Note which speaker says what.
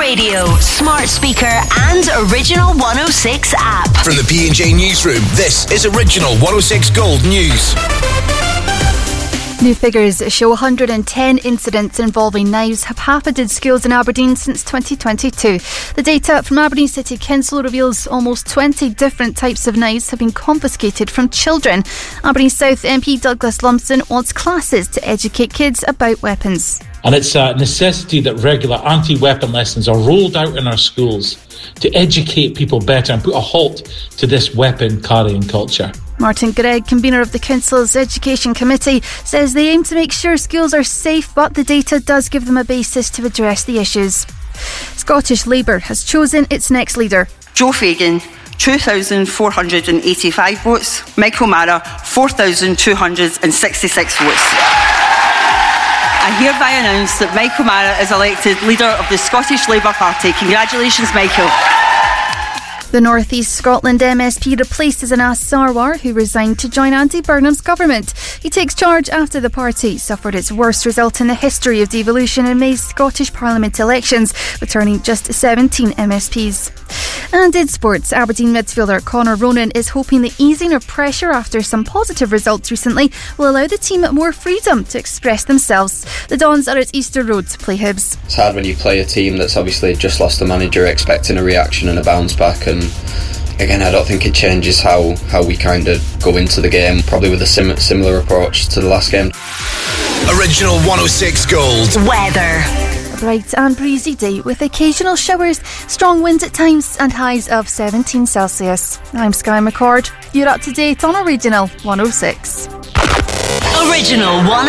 Speaker 1: radio, smart speaker and Original 106 app.
Speaker 2: From the P&J Newsroom, this is Original 106 Gold News.
Speaker 3: New figures show 110 incidents involving knives have happened in schools in Aberdeen since 2022. The data from Aberdeen City Council reveals almost 20 different types of knives have been confiscated from children. Aberdeen South MP Douglas Lumsden wants classes to educate kids about weapons.
Speaker 4: And it's a necessity that regular anti-weapon lessons are rolled out in our schools to educate people better and put a halt to this weapon carrying culture.
Speaker 3: Martin Gregg, convener of the Council's Education Committee, says they aim to make sure schools are safe, but the data does give them a basis to address the issues. Scottish Labour has chosen its next leader.
Speaker 5: Joe Fagan, 2,485 votes. Michael Mara, 4,266 votes. I hereby announce that Michael Mara is elected leader of the Scottish Labour Party. Congratulations, Michael.
Speaker 3: The North East Scotland MSP replaces Anas Sarwar, who resigned to join Andy Burnham's government. He takes charge after the party suffered its worst result in the history of devolution in May's Scottish Parliament elections, returning just 17 MSPs. And in sports, Aberdeen midfielder Conor Ronan is hoping the easing of pressure after some positive results recently will allow the team more freedom to express themselves. The Dons are at Easter Road to play Hibs.
Speaker 6: It's hard when you play a team that's obviously just lost a manager, expecting a reaction and a bounce back, and again, I don't think it changes how we kind of go into the game, probably with a similar approach to the last game.
Speaker 2: Original 106 Gold.
Speaker 1: Weather.
Speaker 3: A bright and breezy day with occasional showers, strong winds at times and highs of 17 Celsius. I'm Sky McCord. You're up to date on Original 106.
Speaker 1: Original 106.